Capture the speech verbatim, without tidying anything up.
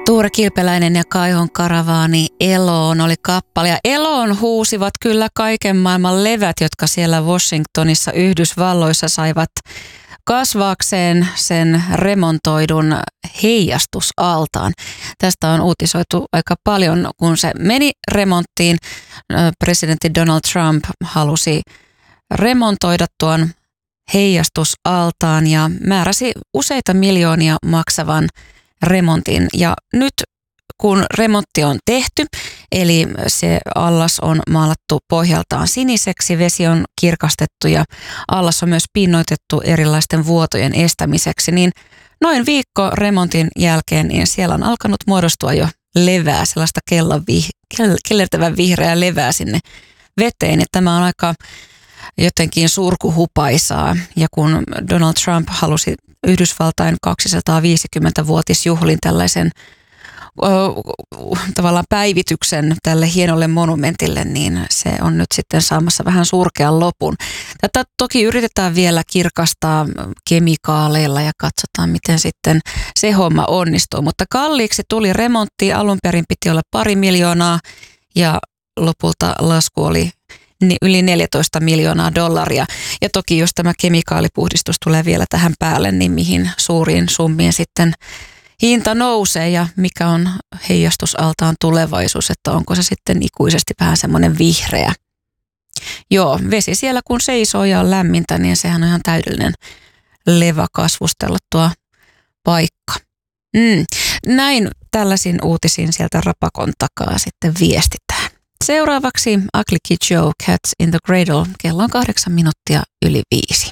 Tuure Kilpeläinen ja Kaihon karavaani Eloon oli kappale. Ja Eloon huusivat kyllä kaiken maailman levät, jotka siellä Washingtonissa Yhdysvalloissa saivat kasvaakseen sen remontoidun heijastusaltaan. Tästä on uutisoitu aika paljon, kun se meni remonttiin. Presidentti Donald Trump halusi remontoida tuon heijastusaltaan ja määräsi useita miljoonia maksavan remontin. Ja nyt kun remontti on tehty, eli se allas on maalattu pohjaltaan siniseksi, vesi on kirkastettu ja allas on myös pinnoitettu erilaisten vuotojen estämiseksi, niin noin viikko remontin jälkeen niin siellä on alkanut muodostua jo levää, sellaista kellertävän vihreää levää sinne veteen. Ja tämä on aika jotenkin surkuhupaisaa. Ja kun Donald Trump halusi Yhdysvaltain kaksisataaviisikymmentävuotisjuhlin tällaisen ö, tavallaan päivityksen tälle hienolle monumentille, niin se on nyt sitten saamassa vähän surkean lopun. Tätä toki yritetään vielä kirkastaa kemikaaleilla ja katsotaan, miten sitten se homma onnistuu. Mutta kalliiksi tuli remontti. Alun perin piti olla pari miljoonaa ja lopulta lasku oli yli neljätoista miljoonaa dollaria. Ja toki jos tämä kemikaalipuhdistus tulee vielä tähän päälle, niin mihin suuriin summiin sitten hinta nousee ja mikä on heijastusaltaan tulevaisuus, että onko se sitten ikuisesti vähän semmoinen vihreä. Joo, vesi siellä kun seisoo ja on lämmintä, niin sehän on ihan täydellinen levä kasvustella tuo paikka. Mm. Näin tällaisin uutisin sieltä rapakon takaa sitten viestitään. Seuraavaksi Ugly Kid Joe, Cats in the Cradle. Kello on kahdeksan minuuttia yli viisi.